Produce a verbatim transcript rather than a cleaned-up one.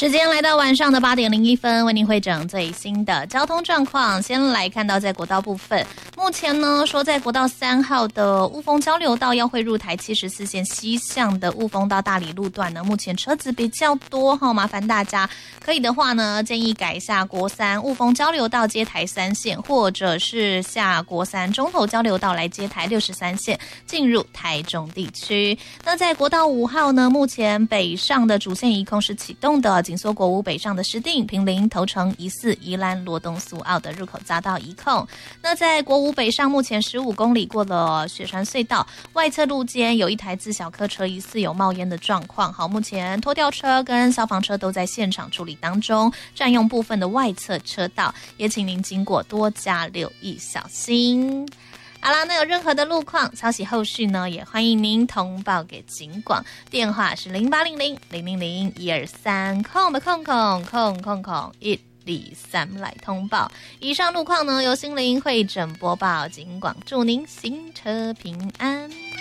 时间来到晚上的八点零一分，为您汇整最新的交通状况。先来看到在国道部分，目前呢说在国道三号的雾峰交流道要汇入台七十四线西向的雾峰到大理路段呢，目前车子比较多哈，麻烦大家可以的话呢，建议改下国三雾峰交流道接台三线，或者是下国三中投交流道来接台六十三线进入台中地区。那在国道五号呢，目前北上的主线移控是启动的。紧缩国五北上的石碇、坪林、头城、宜四、宜兰、罗东、苏澳的入口匝道移控。那在国五北上，目前十五公里过了雪山隧道外侧路间有一台自小客车疑似有冒烟的状况。好，目前拖吊车跟消防车都在现场处理当中，占用部分的外侧车道，也请您经过多加留意小心。好啦，那有任何的路况消息后续呢，也欢迎您通报给警广，电话是零八零零零零零一二三空的空空空空空一二三来通报。以上路况呢由心灵会诊播报，警广祝您行车平安。